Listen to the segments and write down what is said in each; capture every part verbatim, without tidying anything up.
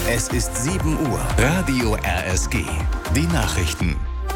Es ist sieben Uhr. Radio R S G. Die Nachrichten.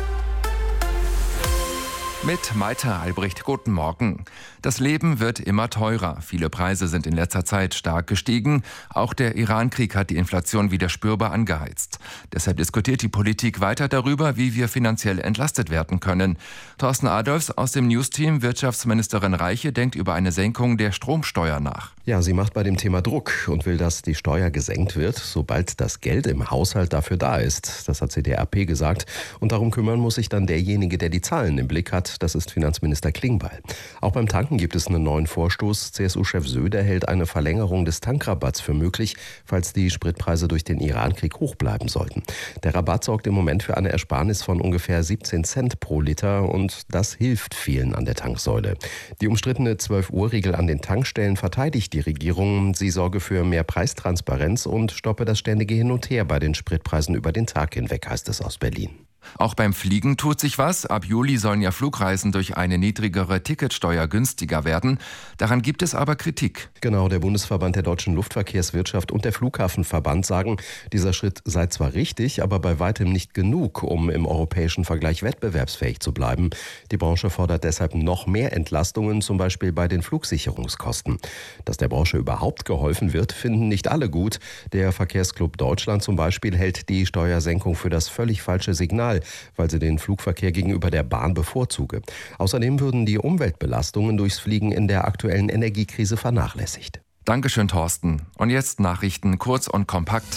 Mit Maita Albrecht, guten Morgen. Das Leben wird immer teurer. Viele Preise sind in letzter Zeit stark gestiegen. Auch der Iran-Krieg hat die Inflation wieder spürbar angeheizt. Deshalb diskutiert die Politik weiter darüber, wie wir finanziell entlastet werden können. Thorsten Adolfs aus dem News-Team, Wirtschaftsministerin Reiche, denkt über eine Senkung der Stromsteuer nach. Ja, sie macht bei dem Thema Druck und will, dass die Steuer gesenkt wird, sobald das Geld im Haushalt dafür da ist. Das hat sie der R P gesagt. Und darum kümmern muss sich dann derjenige, der die Zahlen im Blick hat. Das ist Finanzminister Klingbeil. Auch beim Tanken gibt es einen neuen Vorstoß. C S U-Chef Söder hält eine Verlängerung des Tankrabatts für möglich, falls die Spritpreise durch den Iran-Krieg hoch bleiben sollten. Der Rabatt sorgt im Moment für eine Ersparnis von ungefähr siebzehn Cent pro Liter und das hilft vielen an der Tanksäule. Die umstrittene zwölf Uhr Regel an den Tankstellen verteidigt die Regierung. Sie sorge für mehr Preistransparenz und stoppe das ständige Hin und Her bei den Spritpreisen über den Tag hinweg, heißt es aus Berlin. Auch beim Fliegen tut sich was. Ab Juli sollen ja Flugreisen durch eine niedrigere Ticketsteuer günstiger werden. Daran gibt es aber Kritik. Genau, der Bundesverband der deutschen Luftverkehrswirtschaft und der Flughafenverband sagen, dieser Schritt sei zwar richtig, aber bei weitem nicht genug, um im europäischen Vergleich wettbewerbsfähig zu bleiben. Die Branche fordert deshalb noch mehr Entlastungen, zum Beispiel bei den Flugsicherungskosten. Dass der Branche überhaupt geholfen wird, finden nicht alle gut. Der Verkehrsclub Deutschland zum Beispiel hält die Steuersenkung für das völlig falsche Signal, weil sie den Flugverkehr gegenüber der Bahn bevorzuge. Außerdem würden die Umweltbelastungen durchs Fliegen in der aktuellen Energiekrise vernachlässigt. Dankeschön, Thorsten. Und jetzt Nachrichten kurz und kompakt.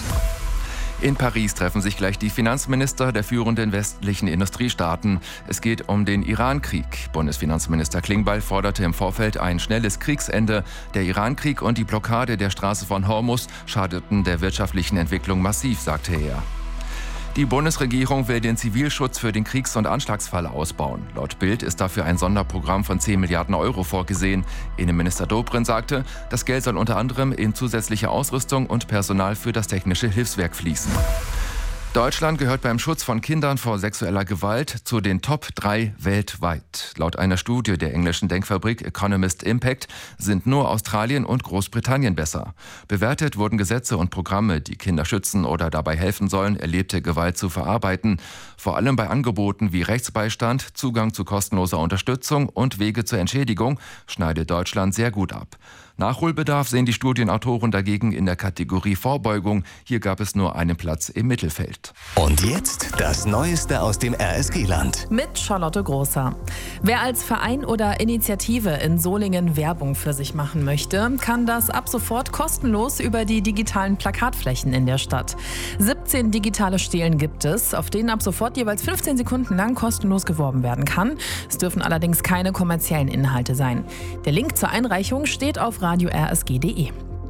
In Paris treffen sich gleich die Finanzminister der führenden westlichen Industriestaaten. Es geht um den Iran-Krieg. Bundesfinanzminister Klingbeil forderte im Vorfeld ein schnelles Kriegsende. Der Iran-Krieg und die Blockade der Straße von Hormuz schadeten der wirtschaftlichen Entwicklung massiv, sagte er. Die Bundesregierung will den Zivilschutz für den Kriegs- und Anschlagsfall ausbauen. Laut Bild ist dafür ein Sonderprogramm von zehn Milliarden Euro vorgesehen. Innenminister Dobrindt sagte, das Geld soll unter anderem in zusätzliche Ausrüstung und Personal für das technische Hilfswerk fließen. Deutschland gehört beim Schutz von Kindern vor sexueller Gewalt zu den Top drei weltweit. Laut einer Studie der englischen Denkfabrik Economist Impact sind nur Australien und Großbritannien besser. Bewertet wurden Gesetze und Programme, die Kinder schützen oder dabei helfen sollen, erlebte Gewalt zu verarbeiten. Vor allem bei Angeboten wie Rechtsbeistand, Zugang zu kostenloser Unterstützung und Wege zur Entschädigung schneidet Deutschland sehr gut ab. Nachholbedarf sehen die Studienautoren dagegen in der Kategorie Vorbeugung. Hier gab es nur einen Platz im Mittelfeld. Und jetzt das Neueste aus dem R S G-Land. Mit Charlotte Großer. Wer als Verein oder Initiative in Solingen Werbung für sich machen möchte, kann das ab sofort kostenlos über die digitalen Plakatflächen in der Stadt. siebzehn digitale Stelen gibt es, auf denen ab sofort jeweils fünfzehn Sekunden lang kostenlos geworben werden kann. Es dürfen allerdings keine kommerziellen Inhalte sein. Der Link zur Einreichung steht auf radio r s g punkt d e.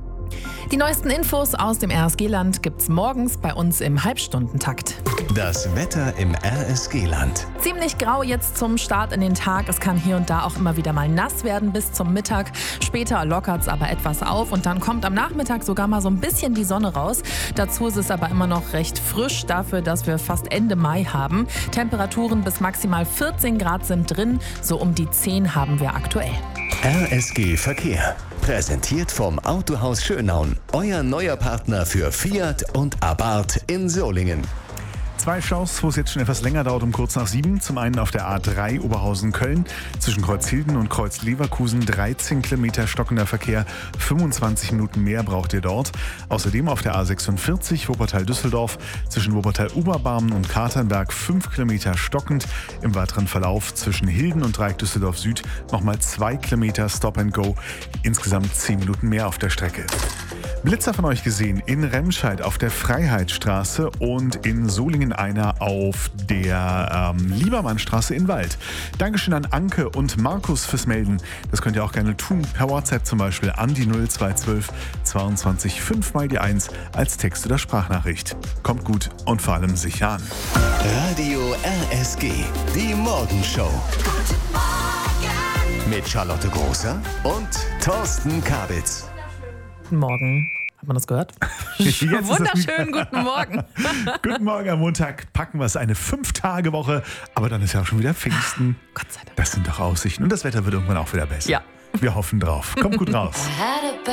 Die neuesten Infos aus dem R S G-Land gibt's morgens bei uns im Halbstundentakt. Das Wetter im R S G-Land. Ziemlich grau jetzt zum Start in den Tag. Es kann hier und da auch immer wieder mal nass werden bis zum Mittag. Später lockert's aber etwas auf und dann kommt am Nachmittag sogar mal so ein bisschen die Sonne raus. Dazu ist es aber immer noch recht frisch dafür, dass wir fast Ende Mai haben. Temperaturen bis maximal vierzehn Grad sind drin, so um die zehn haben wir aktuell. R S G Verkehr. Präsentiert vom Autohaus Schönaun. Euer neuer Partner für Fiat und Abarth in Solingen. Zwei Staus, wo es jetzt schon etwas länger dauert, um kurz nach sieben. Zum einen auf der A drei Oberhausen-Köln zwischen Kreuzhilden und Kreuz-Leverkusen dreizehn Kilometer stockender Verkehr, fünfundzwanzig Minuten mehr braucht ihr dort. Außerdem auf der A sechsundvierzig Wuppertal-Düsseldorf zwischen Wuppertal-Oberbarmen und Katernberg fünf Kilometer stockend. Im weiteren Verlauf zwischen Hilden und Dreieck Düsseldorf Süd nochmal zwei Kilometer Stop and Go. Insgesamt zehn Minuten mehr auf der Strecke. Blitzer von euch gesehen in Remscheid auf der Freiheitsstraße und in Solingen einer auf der ähm, Liebermannstraße in Wald. Dankeschön an Anke und Markus fürs Melden. Das könnt ihr auch gerne tun, per WhatsApp zum Beispiel an die null zwei zwölf zweiundzwanzig fünf mal die eins als Text- oder Sprachnachricht. Kommt gut und vor allem sicher an. Radio R S G, die Morgenshow. Guten Morgen. Mit Charlotte Großer und Thorsten Kabitz. Guten Morgen. Hat man das gehört? Wunderschönen guten Morgen. Guten Morgen am Montag. Packen wir es eine Fünf-Tage-Woche. Aber dann ist ja auch schon wieder Pfingsten. Gott sei Dank. Das sind doch Aussichten. Und das Wetter wird irgendwann auch wieder besser. Ja. Wir hoffen drauf. Kommt gut raus.